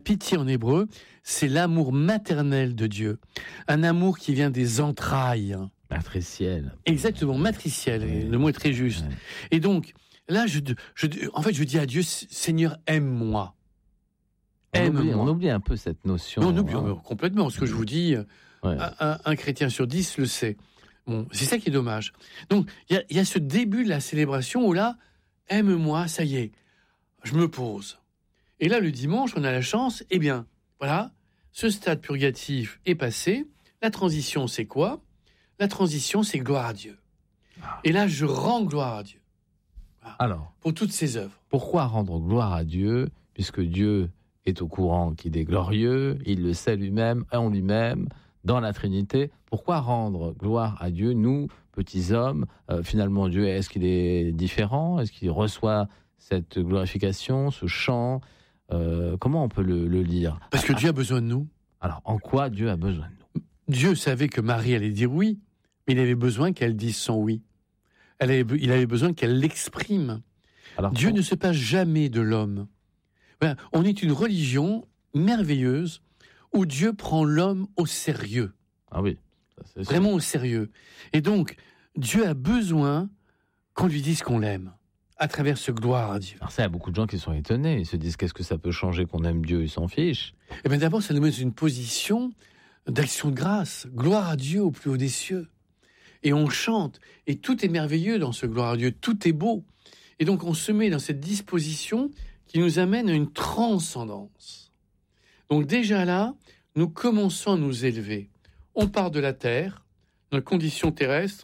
Pitié en hébreu, c'est l'amour maternel de Dieu. Un amour qui vient des entrailles. Matriciel. Exactement, matriciel. Oui. Le mot est très juste. Oui. Et donc, là, je dis à Dieu, Seigneur, aime-moi. On oublie un peu cette notion. Non, on oublie complètement. Ce que je vous dis, un chrétien sur 10 le sait. Bon, c'est ça qui est dommage. Donc, il y a ce début de la célébration où là, aime-moi, ça y est, je me pose. Et là, le dimanche, on a la chance, eh bien, voilà, ce stade purgatif est passé. La transition, c'est quoi ? La transition, c'est gloire à Dieu. Et là, je rends gloire à Dieu. Voilà. Alors, pour toutes ses œuvres. Pourquoi rendre gloire à Dieu ? Puisque Dieu est au courant qu'il est glorieux, il le sait lui-même, en lui-même, dans la Trinité. Pourquoi rendre gloire à Dieu, nous, petits hommes ? Finalement, Dieu, est-ce qu'il est différent ? Est-ce qu'il reçoit cette glorification, ce chant ? Comment on peut le lire ? Parce que Dieu a besoin de nous. Alors, en quoi Dieu a besoin de nous ? Dieu savait que Marie allait dire oui, mais il avait besoin qu'elle dise son oui. Il avait besoin qu'elle l'exprime. Alors, Dieu ne se passe jamais de l'homme. Voilà, on est une religion merveilleuse où Dieu prend l'homme au sérieux. Ah oui. Ça, c'est vraiment sûr. Au sérieux. Et donc, Dieu a besoin qu'on lui dise qu'on l'aime. À travers ce gloire à Dieu. Alors ça, il y a beaucoup de gens qui sont étonnés. Ils se disent, qu'est-ce que ça peut changer qu'on aime Dieu ? Ils s'en fichent. Eh bien d'abord, ça nous met dans une position d'action de grâce. Gloire à Dieu au plus haut des cieux. Et on chante. Et tout est merveilleux dans ce gloire à Dieu. Tout est beau. Et donc on se met dans cette disposition qui nous amène à une transcendance. Donc déjà là, nous commençons à nous élever. On part de la terre, dans la condition terrestre.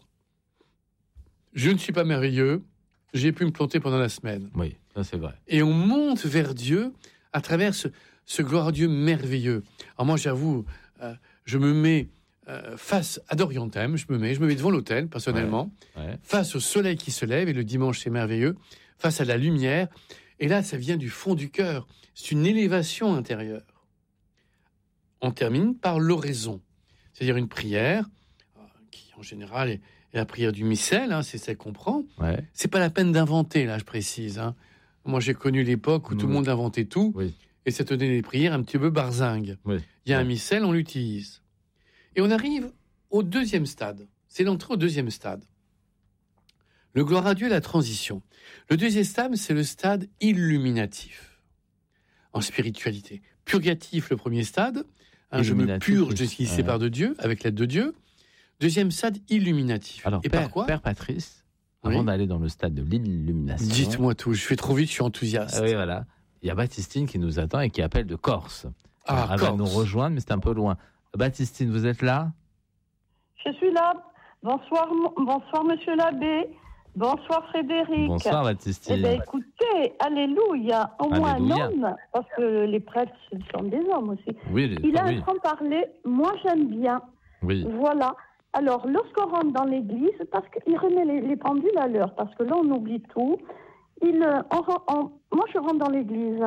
Je ne suis pas merveilleux. J'ai pu me planter pendant la semaine. Oui, ça c'est vrai. Et on monte vers Dieu à travers ce gloire à Dieu merveilleux. Alors moi, j'avoue, je me mets face à Doriantem, je me mets devant l'autel, personnellement, face au soleil qui se lève, et le dimanche, c'est merveilleux, face à la lumière. Et là, ça vient du fond du cœur. C'est une élévation intérieure. On termine par l'oraison, c'est-à-dire une prière qui, en général, est la prière du missel, c'est celle qu'on prend. Ouais. C'est pas la peine d'inventer, là, je précise. Moi, j'ai connu l'époque où tout le monde inventait tout, et ça tenait des prières un petit peu barzingues. Oui. Il y a un missel, on l'utilise. Et on arrive au deuxième stade. C'est l'entrée au deuxième stade. Le gloire à Dieu, la transition. Le deuxième stade, c'est le stade illuminatif. En spiritualité. Purgatif, le premier stade. Je me purge de ce qui sépare de Dieu, avec l'aide de Dieu. Deuxième stade, illuminatif. Alors, par quoi ? Père Patrice, avant d'aller dans le stade de l'illumination... Dites-moi tout, je fais trop vite, je suis enthousiaste. Oui, voilà. Il y a Baptistine qui nous attend et qui appelle de Corse. Elle va nous rejoindre, mais c'est un peu loin. Baptistine, vous êtes là ? Je suis là. Bonsoir, monsieur l'abbé. Bonsoir, Frédéric. Bonsoir, Baptistine. Eh bien, écoutez, alléluia. Au moins un homme, parce que les prêtres, ce sont des hommes aussi. Oui, il a un franc-parler. Moi, j'aime bien. Oui. Voilà. Alors, lorsqu'on rentre dans l'église, parce qu'il remet les pendules à l'heure, parce que là, on oublie tout. Moi, je rentre dans l'église.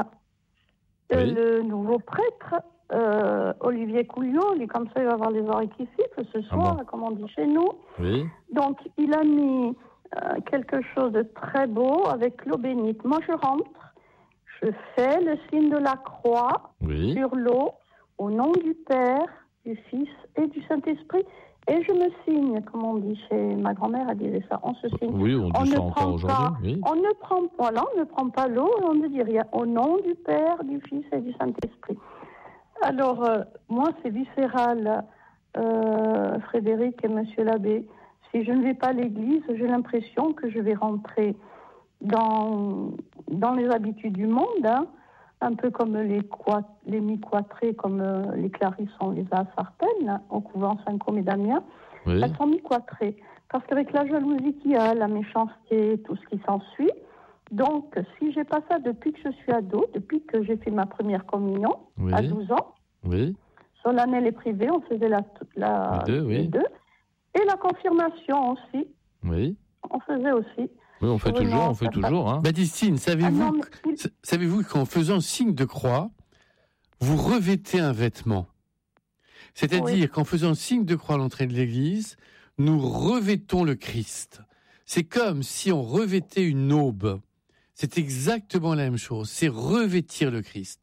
Le nouveau prêtre, Olivier Couillon, il est comme ça, il va avoir les oreilles qui sifflent ce soir, comme on dit chez nous. Oui. Donc, il a mis quelque chose de très beau avec l'eau bénite. Moi, je rentre, je fais le signe de la croix sur l'eau, au nom du Père, du Fils et du Saint-Esprit. Et je me signe, comme on dit chez ma grand-mère, elle disait ça, on se signe. Oui, on dit ça encore aujourd'hui. Oui. On ne prend pas l'eau, on ne dit rien. Au nom du Père, du Fils et du Saint-Esprit. Alors, moi, c'est viscéral, Frédéric et monsieur l'abbé. Si je ne vais pas à l'église, j'ai l'impression que je vais rentrer dans les habitudes du monde, un peu comme les mi-quatrés, comme les Clarisses, on les a à Sartène, au couvent Saint-Côme et Damien. Oui. Elles sont mi-quatrées. Parce qu'avec la jalousie qu'il y a, la méchanceté, tout ce qui s'ensuit, donc si j'ai pas ça depuis que je suis ado, depuis que j'ai fait ma première communion, à 12 ans, solennelle et privée, on faisait les deux. Et la confirmation aussi. Oui. On faisait aussi. Oui, on fait toujours. Baptistine, savez-vous qu'en faisant signe de croix, vous revêtez un vêtement. C'est-à-dire qu'en faisant signe de croix à l'entrée de l'église, nous revêtons le Christ. C'est comme si on revêtait une aube. C'est exactement la même chose. C'est revêtir le Christ.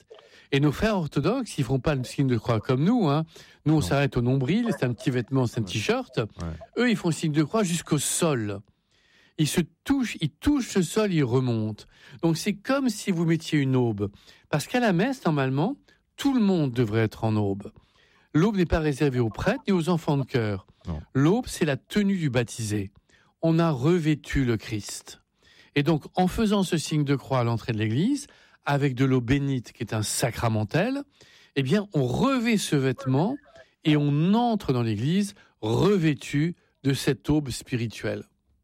Et nos frères orthodoxes, ils font pas le signe de croix comme nous. Hein. Nous, on s'arrête au nombril, c'est un petit vêtement, c'est un t-shirt. Eux, ils font le signe de croix jusqu'au sol. Ils touchent le sol, ils remontent. Donc, c'est comme si vous mettiez une aube. Parce qu'à la messe, normalement, tout le monde devrait être en aube. L'aube n'est pas réservée aux prêtres ni aux enfants de chœur. Non. L'aube, c'est la tenue du baptisé. On a revêtu le Christ. Et donc, en faisant ce signe de croix à l'entrée de l'église, avec de l'eau bénite, qui est un sacramentel, eh bien, on revêt ce vêtement et on entre dans l'église revêtu de cette aube spirituelle.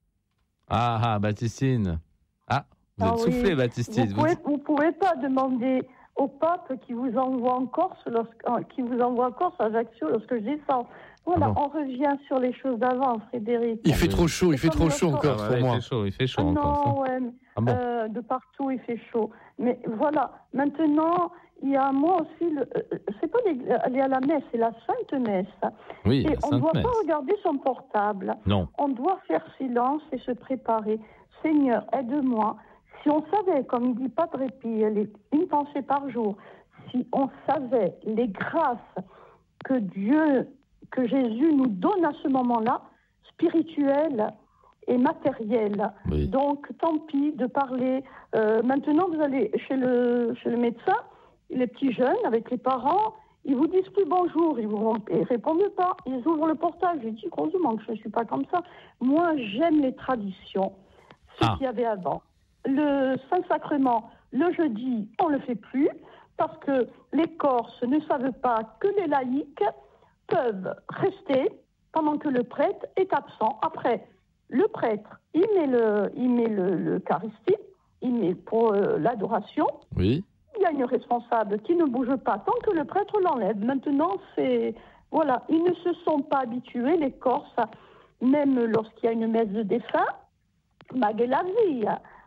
Baptistine. Vous êtes soufflée, Baptistine. Vous pouvez pas demander au pape qui vous envoie en Corse, à Ajaccio, lorsque je descends. Voilà, on revient sur les choses d'avant, Frédéric. Il fait trop chaud, en Corse pour moi. Il fait chaud en Corse. De partout il fait chaud. Mais voilà, maintenant, il y a moi aussi, c'est pas aller à la messe, c'est la Sainte Messe. Oui, et on ne doit pas regarder son portable. Non. On doit faire silence et se préparer. Seigneur, aide-moi. Si on savait, comme il dit Padre Pie, une pensée par jour, si on savait les grâces que Jésus nous donne à ce moment-là, spirituelles et matérielles. Oui. Donc, tant pis de parler. Maintenant, vous allez chez le médecin, les petits jeunes, avec les parents, ils vous disent plus bonjour, ils répondent pas, ils ouvrent le portable. Je dis, heureusement que je ne suis pas comme ça. Moi, j'aime les traditions, ce qu'il y avait avant. Le Saint-Sacrement, le jeudi, on ne le fait plus, parce que les Corses ne savent pas que les laïcs peuvent rester pendant que le prêtre est absent. Après, le prêtre, il met l'Eucharistie, il met pour l'adoration. Oui. Il y a une responsable qui ne bouge pas tant que le prêtre l'enlève. Maintenant, voilà, ils ne se sont pas habitués, les Corses, même lorsqu'il y a une messe de défunt, Maguelavie.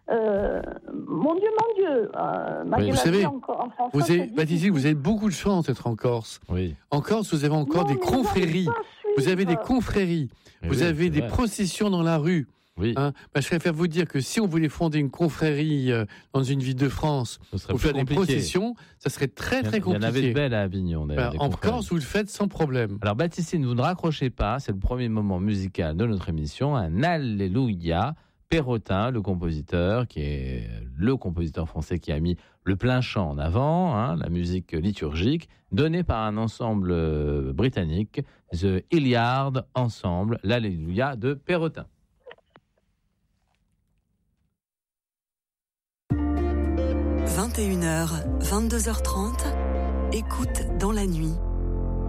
Mon Dieu, vous savez, Baptistine, vous avez beaucoup de chance d'être en Corse. Oui. En Corse, vous avez encore des confréries. Vous avez des confréries. Vous avez des processions dans la rue. Oui. Je préfère vous dire que si on voulait fonder une confrérie dans une ville de France pour faire des processions, ça serait très compliqué. Il y en avait de belles à Avignon. En Corse, vous le faites sans problème. Alors Baptistine, vous ne raccrochez pas, c'est le premier moment musical de notre émission, un Alléluia. Perrotin, le compositeur, qui est le compositeur français qui a mis le plein chant en avant, la musique liturgique, donnée par un ensemble britannique, The Hilliard Ensemble, l'Alléluia de Perrotin. 21h, 22h30, écoute dans la nuit.